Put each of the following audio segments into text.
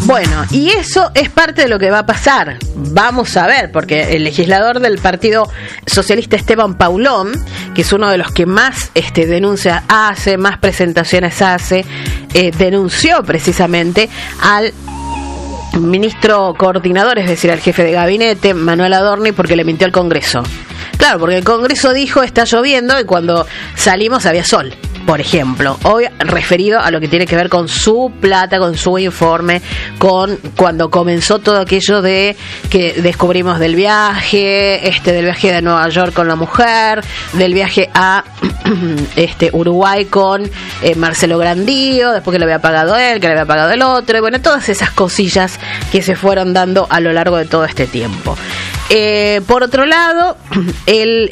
Bueno, y eso es parte de lo que va a pasar. Vamos a ver, porque el legislador del Partido Socialista Esteban Paulón, que es uno de los que más denuncias hace, más presentaciones hace, denunció precisamente al ministro coordinador, es decir, al jefe de gabinete, Manuel Adorni, porque le mintió al Congreso. Claro, porque el Congreso dijo está lloviendo y cuando salimos había sol, por ejemplo. Hoy referido a lo que tiene que ver con su plata, con su informe, con cuando comenzó todo aquello de que descubrimos del viaje de Nueva York con la mujer, del viaje a Uruguay con Marcelo Grandío, después que le había pagado él, que le había pagado el otro, y bueno, todas esas cosillas que se fueron dando a lo largo de todo este tiempo. Por otro lado, él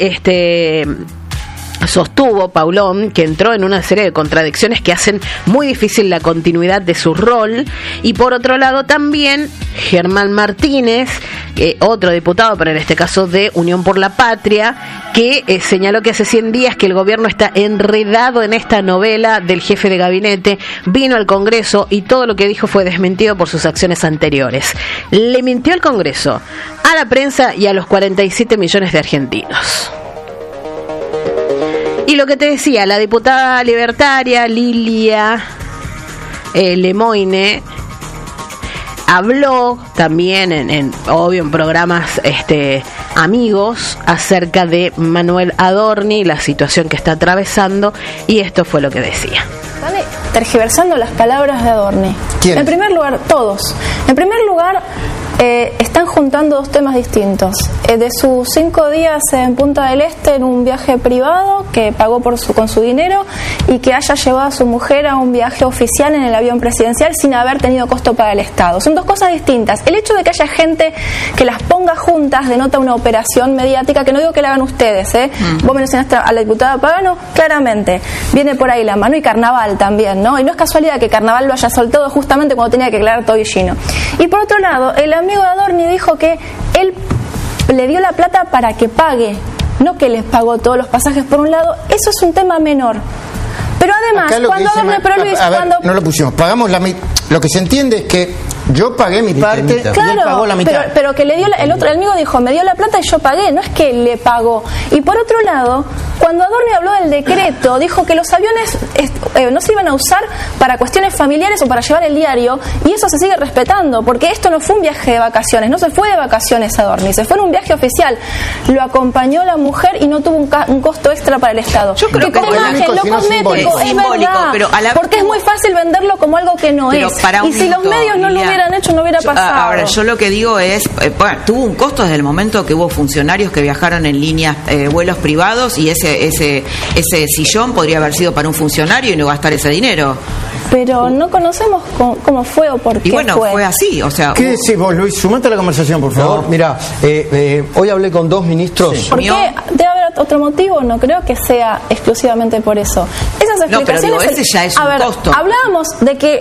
sostuvo, Paulón, que entró en una serie de contradicciones que hacen muy difícil la continuidad de su rol. Y por otro lado también Germán Martínez, otro diputado, pero en este caso de Unión por la Patria, que señaló que hace 100 días que el gobierno está enredado en esta novela del jefe de gabinete, vino al Congreso y todo lo que dijo fue desmentido por sus acciones anteriores. Le mintió al Congreso, a la prensa y a los 47 millones de argentinos. Y lo que te decía, la diputada libertaria Lilia Lemoine habló también obvio en programas amigos acerca de Manuel Adorni, la situación que está atravesando, y esto fue lo que decía. Están tergiversando las palabras de Adorni. ¿Quién? En primer lugar, todos. En primer lugar, están juntando dos temas distintos. De sus 5 días en Punta del Este en un viaje privado que pagó con su dinero, y que haya llevado a su mujer a un viaje oficial en el avión presidencial sin haber tenido costo para el Estado. Son dos cosas distintas. El hecho de que haya gente que las ponga juntas denota una operación mediática que no digo que la hagan ustedes, Vos mencionaste a la diputada Pagano, claramente viene por ahí la mano, y Carnaval también, ¿no? Y no es casualidad que Carnaval lo haya soltado justamente cuando tenía que aclarar Tobillino. Y por otro lado, el amigo de Adorni dijo que él le dio la plata para que pague, no que les pagó todos los pasajes por un lado. Eso es un tema menor. Pero además, cuando Adorni, no lo pusimos, pagamos lo que se entiende es que yo pagué mi parte, claro, y él pagó la mitad. Pero que le dio el otro amigo dijo, me dio la plata y yo pagué, no es que le pagó. Y por otro lado, cuando Adorni habló del decreto, dijo que los aviones no se iban a usar para cuestiones familiares o para llevar el diario, y eso se sigue respetando, porque esto no fue un viaje de vacaciones, no se fue de vacaciones Adorni, se fue en un viaje oficial, lo acompañó la mujer y no tuvo un costo extra para el Estado. Yo creo que como imagen, lo cosmético, es verdad, pero porque es muy fácil venderlo como algo que no es. Y si los medios no lo hubieran hecho, no hubiera pasado. Ahora, yo lo que digo es, tuvo un costo desde el momento que hubo funcionarios que viajaron en líneas, vuelos privados, y ese sillón podría haber sido para un funcionario y no gastar ese dinero. Pero no conocemos cómo fue o por qué. Y bueno, fue así, o sea... ¿Qué decís vos, Luis? Sumate a la conversación, por favor. No, mira, hoy hablé con 2 ministros. Sí. ¿Por qué? Debe haber otro motivo, no creo que sea exclusivamente por eso. Esas explicaciones... No, pero digo, ese ya es un costo. Hablábamos de que,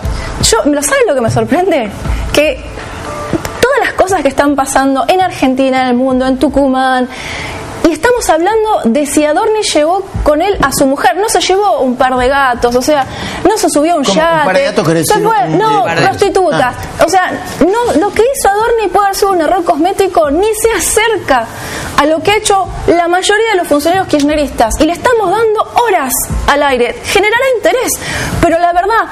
¿sabes lo que me sorprende? Que todas las cosas que están pasando en Argentina, en el mundo, en Tucumán, y estamos hablando de si Adorni llevó con él a su mujer. No se llevó un par de gatos, o sea, no se subió a un yate. ¿Un par de gatos querés decir? Prostitutas. O sea, no, lo que hizo Adorni puede haber sido un error cosmético, ni se acerca a lo que ha hecho la mayoría de los funcionarios kirchneristas. Y le estamos dando horas al aire. Generará interés, pero la verdad,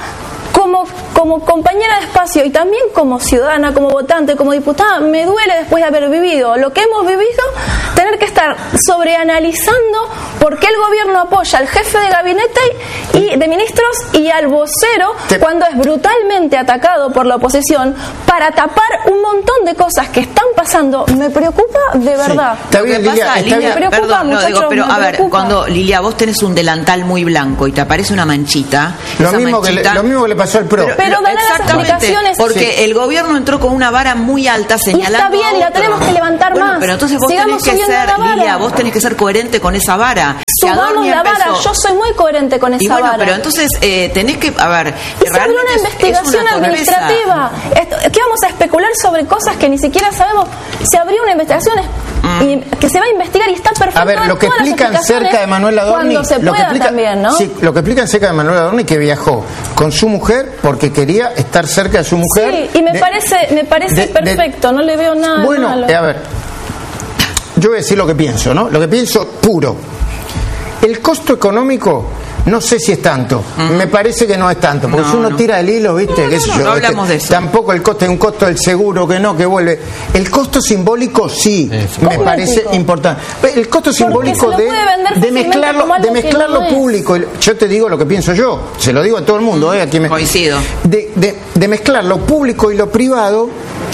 como compañera de espacio y también como ciudadana, como votante, como diputada, me duele después de haber vivido lo que hemos vivido, tener que estar sobreanalizando por qué el gobierno apoya al jefe de gabinete y de ministros y al vocero cuando es brutalmente atacado por la oposición para tapar un montón de cosas que están pasando. Me preocupa de verdad. Sí. Está bien, Lilia, me preocupa, perdón, muchachos, pero me a ver, preocupa. cuando Lilia, vos tenés un delantal muy blanco y te aparece una manchita, lo mismo que le pasó al PRO. Pero dan las explicaciones. Porque el gobierno entró con una vara muy alta señalando. Y está bien, la tenemos que levantar más. Pero entonces vos Sigamos tenés que subiendo ser, la vara. Lilia, vos tenés que ser coherente con esa vara. Subamos la vara, yo soy muy coherente con esa y bueno, vara. Pero entonces tenés que, a ver, y se abrió una investigación administrativa. ¿Qué vamos a especular sobre cosas que ni siquiera sabemos? Se abrió una investigación y que se va a investigar y está perfecto. A ver, lo que explican cerca de Manuel Adorni, cuando se pueda también, ¿no? Sí, lo que explican cerca de Manuel Adorni, que viajó con su mujer porque quería estar cerca de su mujer. Sí, y me parece perfecto, no le veo nada bueno, malo. A ver, yo voy a decir lo que pienso, ¿no? Lo que pienso puro. El costo económico no sé si es tanto, me parece que no es tanto, porque si uno tira el hilo, ¿viste? No hablamos de eso. Tampoco el costo es un costo del seguro, que vuelve. El costo simbólico sí, me parece importante. El costo simbólico de mezclar lo público. Yo te digo lo que pienso yo, se lo digo a todo el mundo, aquí coincido. De mezclar lo público y lo privado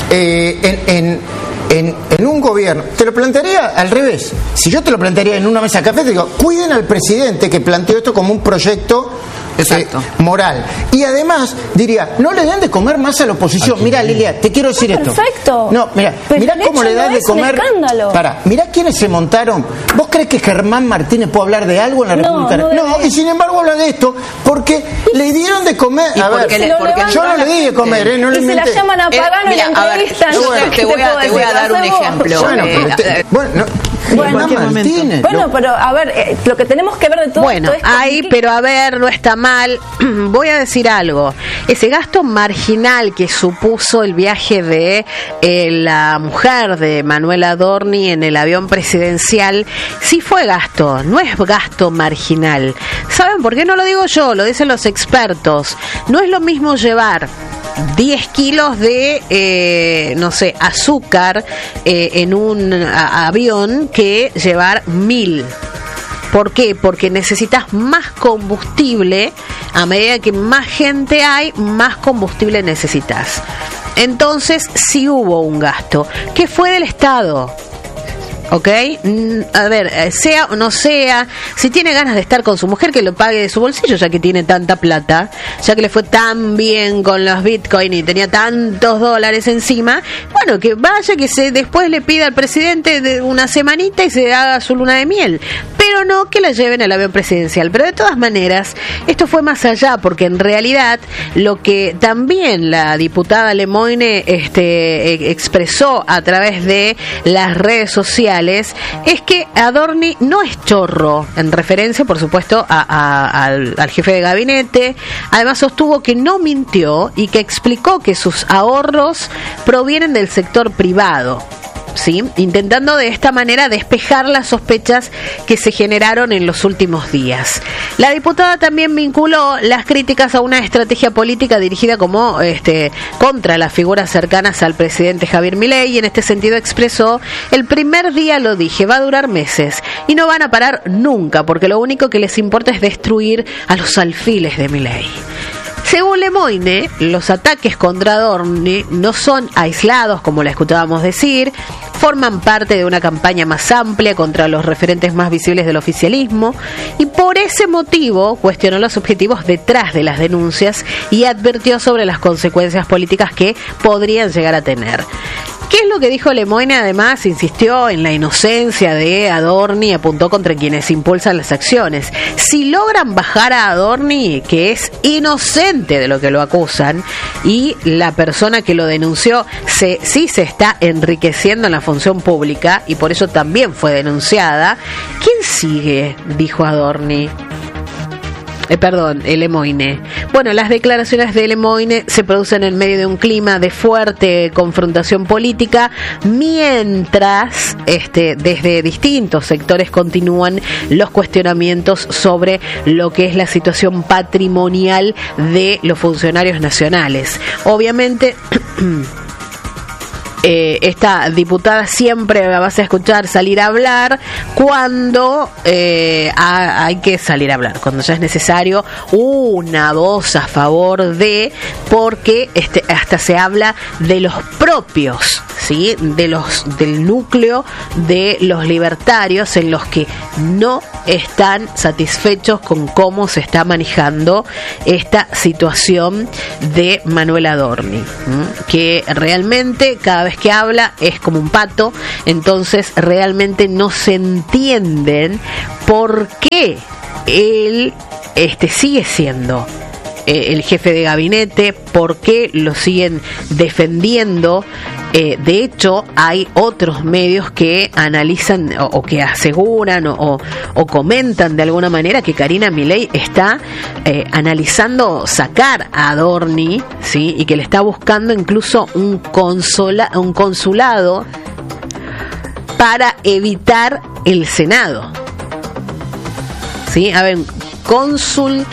en un gobierno. Te lo plantearía al revés. Si yo te lo plantearía en una mesa de café, te digo, cuiden al presidente que planteó esto como un proyecto moral. Y además diría, no le den de comer más a la oposición. Mira, Lilia, te quiero decir esto. Perfecto. No, mira cómo le das de comer. Mirá quiénes se montaron. ¿Vos crees que Germán Martínez puede hablar de algo en la República? No, y sin embargo habla de esto porque le dieron de comer. A ver, yo no le di de comer, no le inventé. Y se la llaman a Pagano y la entrevistan. Te voy a dar un ejemplo. Bueno, pero a ver, lo que tenemos que ver de todo esto es pero a ver, no está mal. Voy a decir algo. Ese gasto marginal que supuso el viaje de la mujer de Manuel Adorni en el avión presidencial, sí fue gasto, no es gasto marginal. ¿Saben por qué? No lo digo yo, lo dicen los expertos. No es lo mismo llevar 10 kilos de, azúcar en un avión que llevar 1000. ¿Por qué? Porque necesitas más combustible. A medida que más gente hay, más combustible necesitas. Entonces, sí hubo un gasto que fue del Estado. ¿Ok? A ver, sea o no sea, si tiene ganas de estar con su mujer, que lo pague de su bolsillo, ya que tiene tanta plata, ya que le fue tan bien con los Bitcoin y tenía tantos dólares encima, bueno, que vaya, que después le pida al presidente de una semanita y se haga su luna de miel, pero no que la lleven al avión presidencial. Pero de todas maneras, esto fue más allá, porque en realidad lo que también la diputada Lemoine expresó a través de las redes sociales es que Adorni no es chorro, en referencia, por supuesto, al jefe de gabinete. Además sostuvo que no mintió y que explicó que sus ahorros provienen del sector privado, ¿sí? Intentando de esta manera despejar las sospechas que se generaron en los últimos días. La diputada también vinculó las críticas a una estrategia política dirigida como contra las figuras cercanas al presidente Javier Milei, y en este sentido expresó: el primer día lo dije, va a durar meses y no van a parar nunca, porque lo único que les importa es destruir a los alfiles de Milei. Según Lemoine, los ataques contra Adorni no son aislados, como la escuchábamos decir, forman parte de una campaña más amplia contra los referentes más visibles del oficialismo, y por ese motivo cuestionó los objetivos detrás de las denuncias y advirtió sobre las consecuencias políticas que podrían llegar a tener. ¿Qué es lo que dijo Lemoine? Además, insistió en la inocencia de Adorni y apuntó contra quienes impulsan las acciones. Si logran bajar a Adorni, que es inocente de lo que lo acusan, y la persona que lo denunció sí se está enriqueciendo en la función pública, y por eso también fue denunciada, ¿quién sigue?, dijo Adorni. Lemoine. Bueno, las declaraciones de Lemoine se producen en medio de un clima de fuerte confrontación política, mientras desde distintos sectores continúan los cuestionamientos sobre lo que es la situación patrimonial de los funcionarios nacionales. Obviamente esta diputada siempre vas a escuchar salir a hablar cuando hay que salir a hablar, cuando ya es necesario una voz a favor de, porque hasta se habla de los propios, ¿sí?, del núcleo de los libertarios, en los que no están satisfechos con cómo se está manejando esta situación de Manuel Adorni, que realmente cada vez que habla es como un pato. Entonces realmente no se entienden por qué él sigue siendo el jefe de gabinete, por qué lo siguen defendiendo. De hecho, hay otros medios que analizan o que aseguran o comentan de alguna manera que Karina Milei está analizando sacar a Adorni, ¿sí? Y que le está buscando incluso un consulado para evitar el Senado. ¿Sí? A ver, cónsul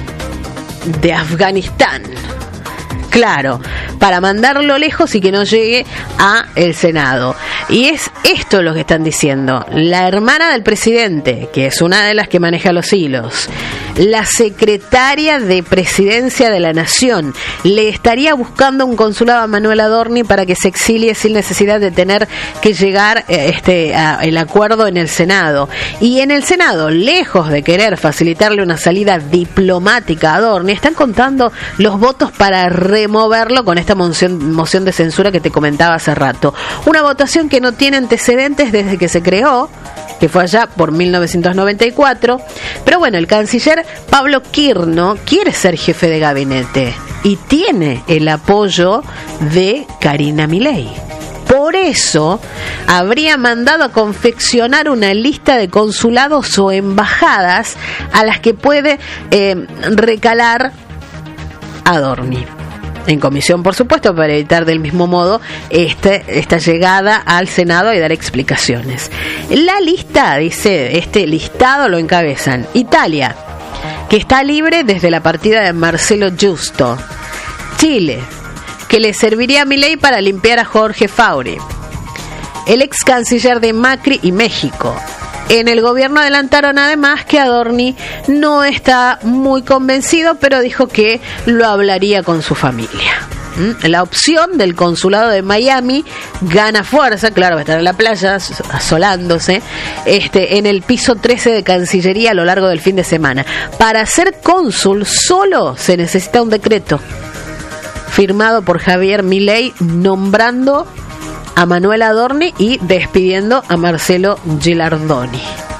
de Afganistán. Claro, para mandarlo lejos y que no llegue a el Senado. Y es esto lo que están diciendo. La hermana del presidente, que es una de las que maneja los hilos, la secretaria de Presidencia de la Nación, le estaría buscando un consulado a Manuel Adorni para que se exilie sin necesidad de tener que llegar a el acuerdo en el Senado. Y en el Senado, lejos de querer facilitarle una salida diplomática a Adorni, están contando los votos para removerlo con esta moción de censura que te comentaba hace rato. Una votación que no tiene antecedentes desde que se creó, que fue allá por 1994. Pero bueno, el canciller Pablo Kirno quiere ser jefe de gabinete y tiene el apoyo de Karina Milei. Por eso habría mandado a confeccionar una lista de consulados o embajadas a las que puede recalar Adorni. En comisión, por supuesto, para evitar del mismo modo esta llegada al Senado y dar explicaciones. La lista, dice, este listado lo encabezan Italia, que está libre desde la partida de Marcelo Giusto. Chile, que le serviría a Milei para limpiar a Jorge Fauri. El ex canciller de Macri y México. En el gobierno adelantaron además que Adorni no está muy convencido, pero dijo que lo hablaría con su familia. La opción del consulado de Miami gana fuerza, claro, va a estar en la playa asolándose, en el piso 13 de Cancillería a lo largo del fin de semana. Para ser cónsul solo se necesita un decreto firmado por Javier Milei nombrando a Manuel Adorni y despidiendo a Marcelo Gilardoni.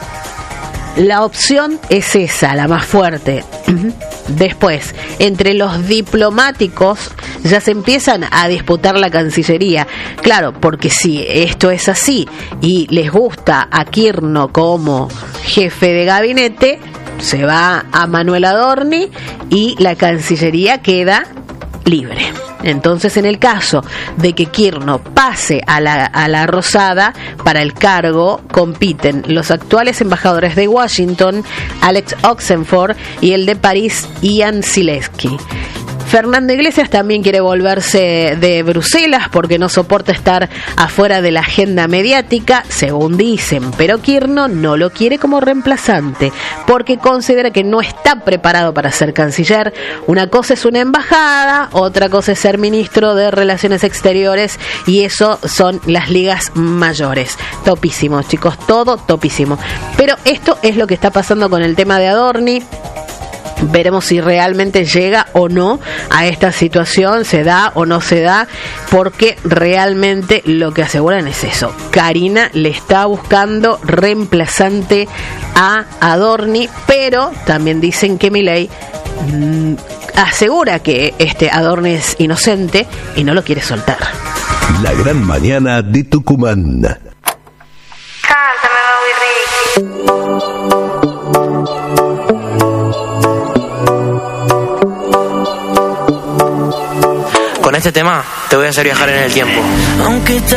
La opción es esa, la más fuerte. Después, entre los diplomáticos ya se empiezan a disputar la Cancillería. Claro, porque si esto es así y les gusta a Kirno como jefe de gabinete, se va a Manuel Adorni y la Cancillería queda libre. Entonces, en el caso de que Kirno pase a la Rosada, para el cargo compiten los actuales embajadores de Washington, Alex Oxenford, y el de París, Ian Zaleski. Fernando Iglesias también quiere volverse de Bruselas porque no soporta estar afuera de la agenda mediática, según dicen, pero Kirno no lo quiere como reemplazante porque considera que no está preparado para ser canciller. Una cosa es una embajada, otra cosa es ser ministro de Relaciones Exteriores, y eso son las ligas mayores. Topísimo, chicos, todo topísimo. Pero esto es lo que está pasando con el tema de Adorni. Veremos si realmente llega o no a esta situación, se da o no se da, porque realmente lo que aseguran es eso. Karina le está buscando reemplazante a Adorni, pero también dicen que Milei asegura que Adorni es inocente y no lo quiere soltar. La gran mañana de Tucumán. Con este tema te voy a hacer viajar en el tiempo. Aunque